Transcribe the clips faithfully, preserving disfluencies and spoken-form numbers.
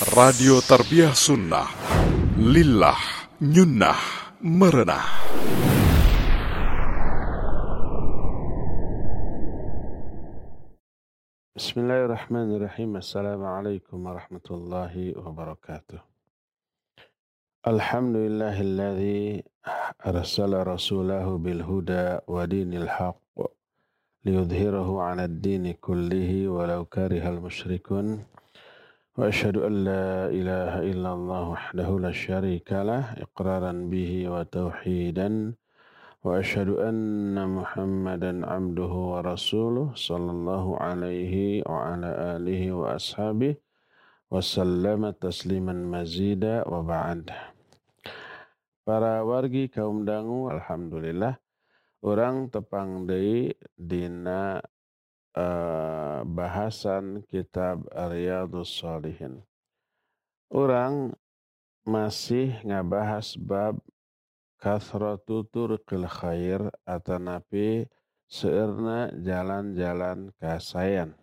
Radio Tarbiyah Sunnah Lillah Nyunnah Merenah. Bismillahirrahmanirrahim. Assalamualaikum warahmatullahi wabarakatuh. Alhamdulillahilladzi arsala rasulahu bil huda wa dinil haqq liyudhhirahu 'ala ad-dini kullihi walau karihal musyrikun. Wa asyhadu an la ilaha illallah wahdahu la syarika lah iqraran bihi wa tauhidan. Wa asyhadu anna Muhammadan abduhu wa rasuluh sallallahu alaihi wa ala alihi wa ashabihi wa sallama tasliman mazida wa ba'd. Para wargi kaum dangu, alhamdulillah urang tepang deui dina uh, bahasan kitab Riyadhus Shalihin. Urang masih ngabahas bab kathratu turuqil khair atanapi seueurna jalan-jalan kasayan.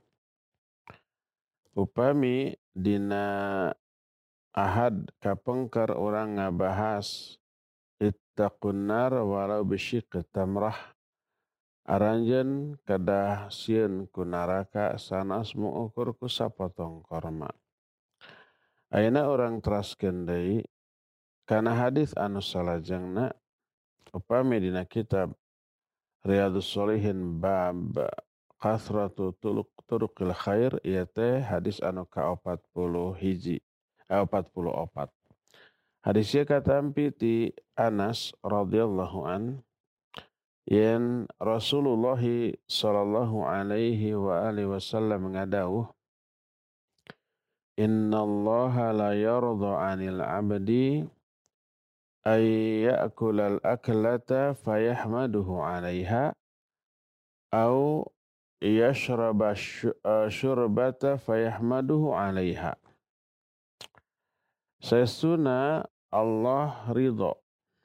Upami dina ahad kapengker urang ngabahas ittaqun nar walau bisyiqqi tamrah, aranjeun kedah sieun ku naraka sanes mengukur ku sapotong korma. Ayeuna urang teraskeun deui kana hadis anu salajengna upami dina kitab Riyadhus Shalihin bab kathratu turuqil khair ieu teh hadis anu ka opat puluh hiji eh, opat puluh opat. Hadis ieu katampi ti Anas radhiyallahu an yen Rasulullah sallallahu alaihi wa alihi wasallam ngadawuh, innallaha la yarda 'anil 'abdi ay ya'kulal aklata fayahmaduhu 'alaiha aw yashraba syurbata fayahmaduhu 'alaiha. Saestuna Allah ridho,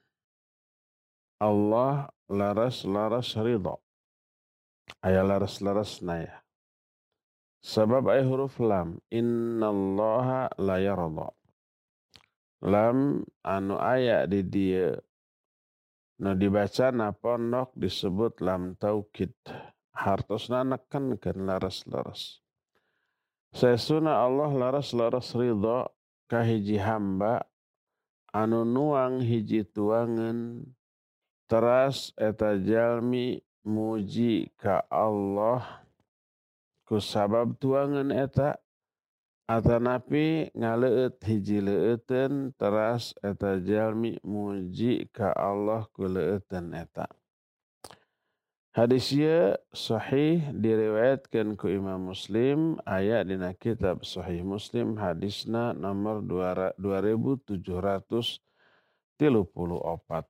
Allah laras-laras ridho, aya laras-larasna ya. Sabab aya huruf lam, innallaha la yarda. Lam anu aya di dieu nu dibacana pondok disebut lam taukid. Hartosna nekenkeun laras-laras. Saestuna Allah laras-laras ridho ka hiji hamba anu nuang hiji tuangeun teras eta jalmi muji ka Allah ku sabab tuangeun eta atanapi ngaleueut hiji leueuteun teras eta jalmi muji ka Allah ku leueuteun eta. Hadis ieu sahih diriwayatkeun ku Imam Muslim aya dina kitab Sahih Muslim hadisna nomor dua ribu tujuh ratus tilu puluh opat.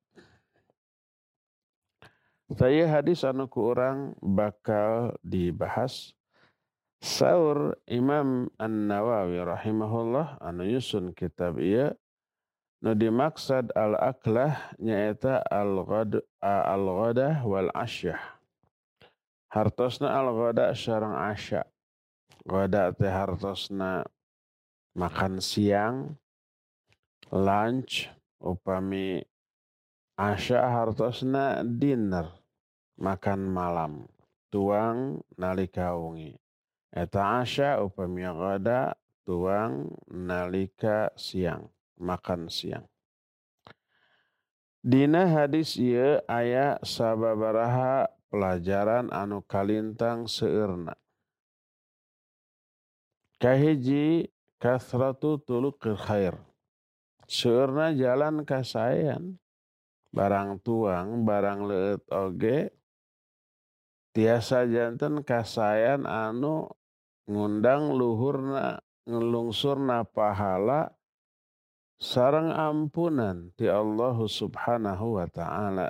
Saya hadis anu ku urang bakal dibahas. Saur Imam An-Nawawi rahimahullah anu nyusun kitab ieu nu dimaksad al-aklah nyaeta al-ghad al-ghadah wal asyah. Hartosna al-ghada sareng asya. Ghada teh hartosna makan siang, lunch, upami asya hartosna dinner, makan malam, tuang nalika wengi. Eta asya upami ghada tuang nalika siang, makan siang. Dina hadis ieu aya sababaraha pelajaran anu kalintang seueurna. Kahiji kathratu turuqil khair. Seueurna jalan kasayan, barang tuang, barang leueut oge, tiasa janten kasayan anu ngundang luhurna, ngelungsurna pahala sareng ampunan ti Allah subhanahu wa ta'ala.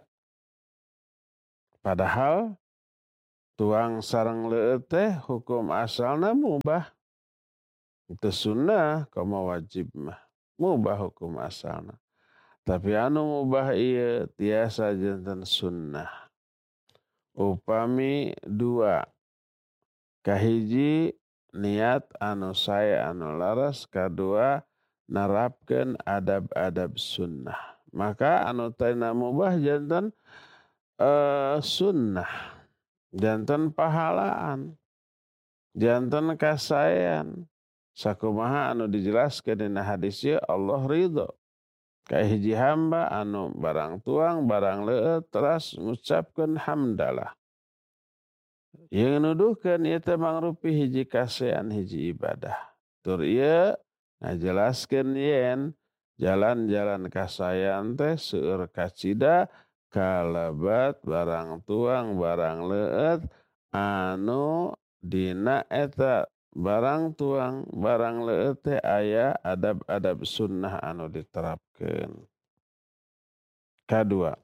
Padahal tuang sareng leueut teh hukum asalna mubah. Itu sunnah kama wajib mah. Mubah hukum asalna. Tapi anu mubah ieu tiasa janten sunnah. Upami dua, kahiji niat anu sae anu laras, kadua nerapkeun adab-adab sunnah. Maka anu taina mubah janten uh, sunnah, janten pahalaan, janten kasaean. Sakumaha anu dijelaskeun dina hadis ieu Allah ridho. Ka hiji hamba anu barang tuang barang leueut teras ngucapkeun hamdalah. Yang nuduhkeun ieu teh mangrupi hiji kasean hiji ibadah. Tur ieu ngajelaskeun yen jalan-jalan kasaean teh seueur kacida kalebat barang tuang barang leueut anu dina eta barang tuang barang leueut teh aya adab-adab sunnah anu diterapkeun. Kadua,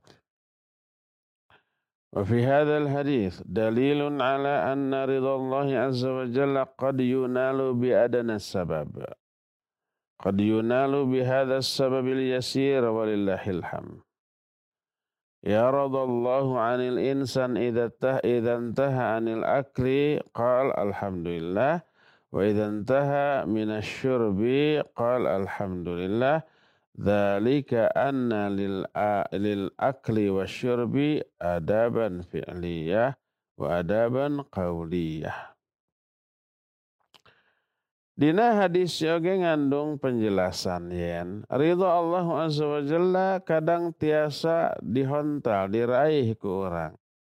wa fi hadzal hadits dalilun ala anna ridallahi azza wa jalla qad yunalu bi adana sabab. Qad yunalu bi hadzal sababil yasir walillahil hamd. Yaradallahu 'anil insan idza tah idza intaha 'anil akli qala alhamdulillah wa idza intaha minasyurbi qala alhamdulillah. Dzalika anna lil lil akli wasyurbi adaban fi'liyah wa adaban qauliyah. Dina hadis oge ngandung penjelasan yen ridho Allah azza wa jalla kadang tiasa dihontal diraih ku urang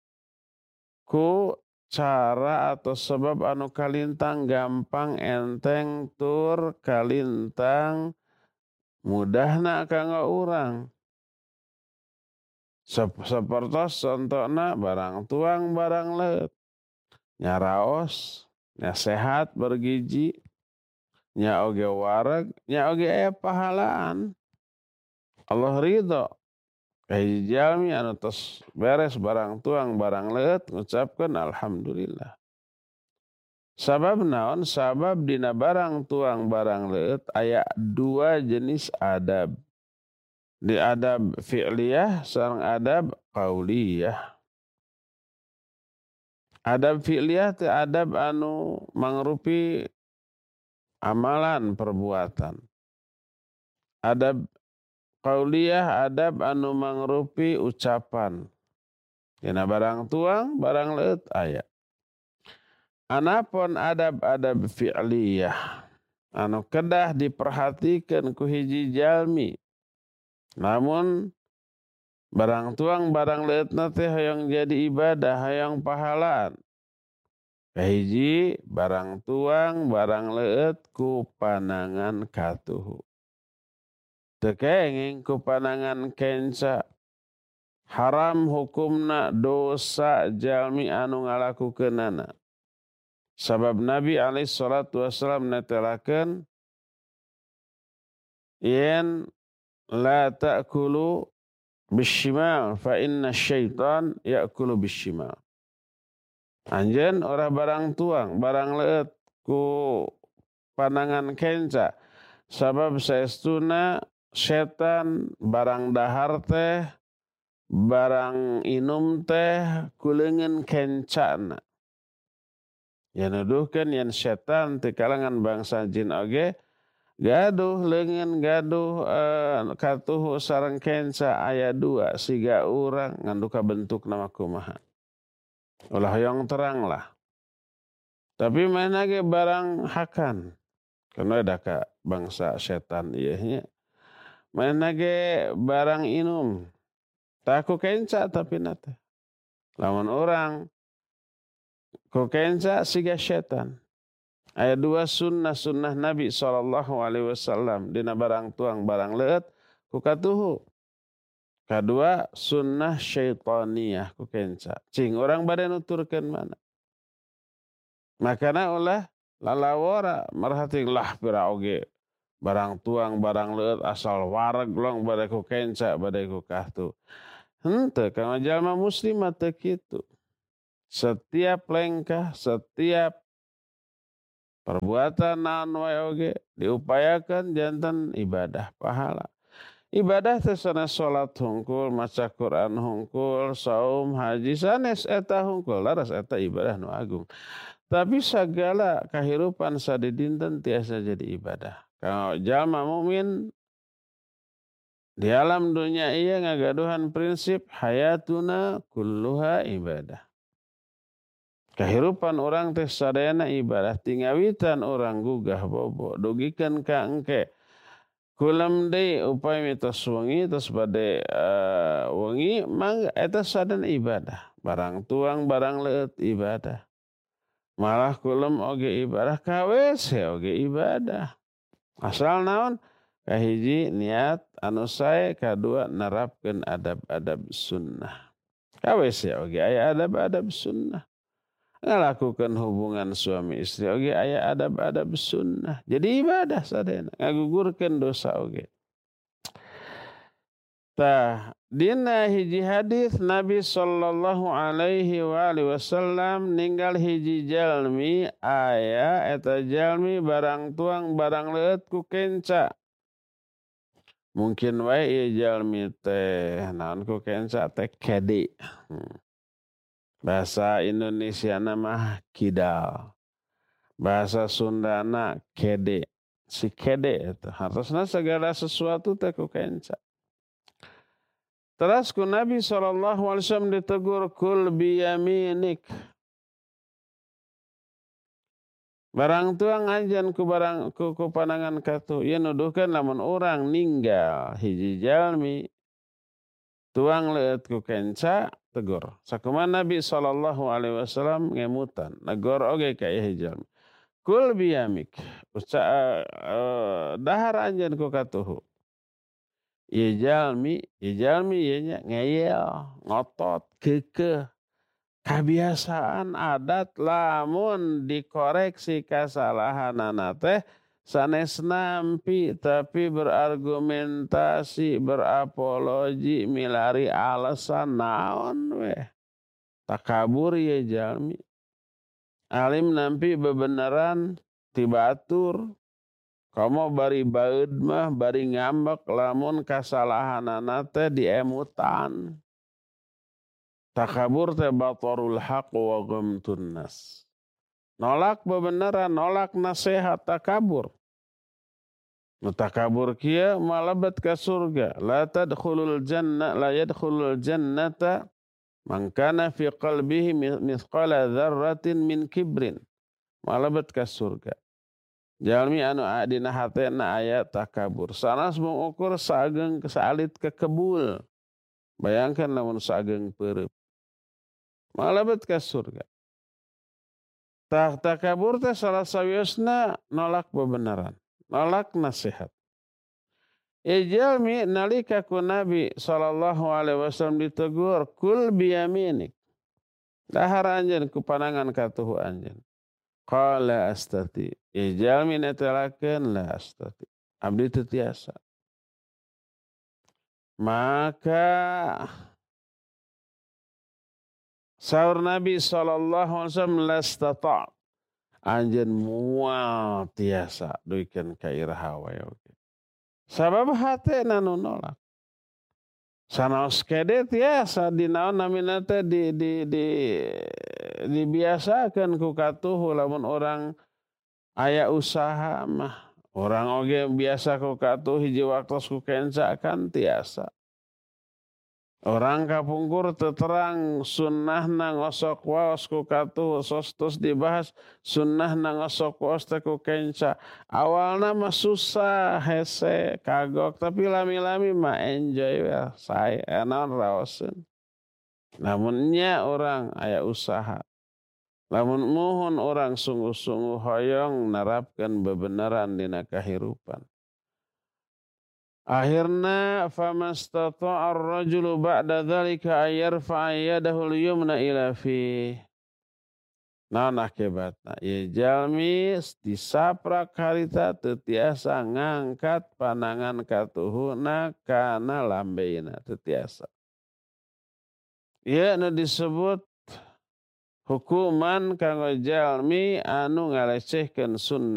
ku cara atau sebab anu kalintang gampang enteng tur kalintang mudahna kanggo urang. Sapertos contohna barang tuang barang leueut, nya raos, nya sehat bergizi, nya oge wareg, nya oge aya pahalaan. Allah ridho ka hiji jalmi anu tos beres barang tuang barang leueut ngucapkeun alhamdulillah. Sabab naon? Sabab dina barang tuang barang leueut aya dua jenis adab. Di adab fi'liyah sareng adab qauliyah. Adab fi'liyah teh adab anu mangrupi amalan perbuatan. Adab qauliyah adab anu mangrupi ucapan. Dina barang tuang barang leueut aya. Anapun adab-adab fi'liyah anu kedah diperhatikeun ku hiji jalmi. Namun barang tuang barang leueutna teh hoyong jadi ibadah, hoyong pahalaan. Kahiji barang tuang barang leueut ku panangan katuhu. Teu kenging ku panangan kenca. Haram hukumna dosa jalmi anu ngalakukeunana. Sabab Nabi alaihi salatu wassalam netelakeun yen la ta'kulu bishimal fa inna syaitan ya'kulu bishimal. Anjeun ora barang tuang barang leueut ku panangan kenca sabab saestuna setan barang dahar teh barang inum teh kuleungeun kencana. Ya nuduhkeun yen setan ti kalangan bangsa jin oge gaduh leungeun gaduh uh, katuhu sareng kenca aya dua siga urang ngandu ka bentukna kumaha. Ulah hoyong terang lah. Tapi mana ge barang hakan. Kana da ka bangsa setan ieu nya. Mana ge barang inum. Taku kenca tapi nate. Lamun orang ku kenca siga setan. Aya dua sunnah-sunnah Nabi sallallahu alaihi wasallam dina barang tuang barang leueut ku katuhu. Kadua sunnah syaitaniyah ku kenca. Cing urang bade nuturkeun mana. Makana ulah lalawara marhati lah pira oge barang tuang barang leueut asal wareg long bade ku kenca bade ku kahtu. Henteu kana jalma muslim teu kitu. Setiap lengkah, setiap perbuatan naon wae oge diupayakeun janten ibadah pahala. Ibadah teh sanes salat hungkul, maca Quran hungkul, saum, haji sanes eta hungkul, laras eta ibadah nu agung. Tapi segala kehidupan sadidinten tiasa jadi ibadah. Kalau jalma mukmin di alam dunia iya ngagaduhan prinsip hayatuna kulluha ibadah. Kehidupan orang teh sadayana ibadah, tingawitan orang gugah bobo dugikan ka engke. Kulam deui upami tos wengi tos bade uh, wengi mangga eta sadana ibadah. Barang tuang barang leuit ibadah. Malah kulam oge ibadah ka W C oge ibadah. Asal naon? Kahiji niat anu sae, kadua nerapkeun adab-adab sunnah. Ka W C oge aya adab-adab sunnah. Ngalakukan hubungan suami istri oge aya adab-adab sunnah. Jadi ibadah sadayana, ngagugurkeun dosa oge. Tah dina hiji hadis Nabi sallallahu alaihi wa alihi wasallam ninggal hiji jalmi aya eta jalmi barang tuang barang leuit ku kenca. Mungkin wae ieu jalmi teh naon ku kenca teh kede. Hmm. Bahasa Indonesia nama kidal. Bahasa Sundana kede. Si kede itu harusna segala sesuatu teh ku kenca. Terus ku Nabi sallallahu alaihi wasallam ditegur kul biyaminik. Barang tuang anjeun ku barang ku, ku panangan katu. Ieu nuduhkeun lamun urang ninggal hiji jalmi tuang leuit ku kenca tegur. Sakumaha Nabi sallallahu alaihi wasallam ngemutan. Negor oge ka ieu jalmi. Kul biyamik. Uca uh, dahar anjeun ku katuhu. Ieu jalmi, ieu jalmi ieu nya ngeyel, ngotot, keukeuh. Kebiasaan adat lamun dikoreksi kasalahanana teh sanes nampi tapi berargumentasi, berapologi, milari alasan naon we. Takabur ieu jalmi. Alim nampi bebeneran tibatur. Kamu bari baeud mah bari ngambek lamun kasalahanana teh diemutan. Takabur teh batarul haq wa ghamtun nas. Nolak bebeneran, nolak nasihat takabur. Nu takabur kieu malebet ka surga. La tadkhulul jannah la yadkhulul jannata man kana fi qalbihi mithqala dzarratin min kibrin. Malebet ka surga. Jalmi anu dina hatena aya takabur. Sanas mengukur sageung salit ke kebul. Bayangkan lamun sageung peureup. Malebet ka surga. Tak takabur teh salah sawiosna nolak bebenaran, nolak nasihat. E jalmi nalika ku Nabi sallallahu alaihi wasallam ditegur kul biyaminik. Dahar anjeun ku panangan katuhu anjeun. Qala astati. E jalmi netelakeun la astati. Abdi teu tiasa. Maka saur Nabi sallallahu alaihi wasallam lastata. Anjeun moal tiasa duikeun ka iraha wae oge. Sabab hatena nu nolak. Sanaos kede tiasa dinaon namina teh di di di dibiasakeun ku katuhu lamun orang aya usaha mah. Orang oge biasa ku katuh hiji waktos ku kenca kan tiasa. Orang kapungkur terang sunnahna ngosok waos ku katuh sostos dibahas sunnahna ngosok waos teh ku kenca. Awalna mah susah hese kagok tapi lami-lami mah enjoy ya saya naon raoseun. Namun nya orang aya usaha. Lamun muhun orang sungguh-sungguh hoyong narapkeun bebeneran dina kahirupan. Akhirna famastata'a ar-rajulu ba'da dzalika ayyarfa'a yadahu al-yumna ila fi. Naon akibatna? Ieu jalmi disaprak harita teu tiasa ngangkat panangan katuhuna kana lambeina teu tiasa. Ieu nu disebut hukuman kanggo jalmi anu ngalecehkeun sunnah.